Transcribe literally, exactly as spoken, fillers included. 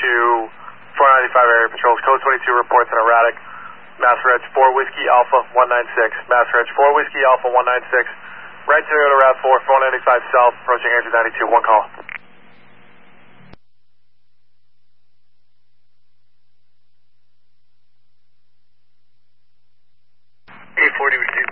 to four ninety-five area patrols. Code twenty-two reports an erratic Master Edge four Whiskey Alpha one nine six. Master Edge four Whiskey Alpha one nine six. Right Toyota RAV four, four ninety-five south, approaching Andrew ninety-two. One call. eight forty, we see.